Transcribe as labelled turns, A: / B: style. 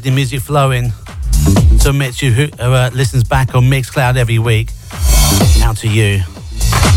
A: the music flowing. So Mitch, who listens back on Mixcloud every week. Out to you.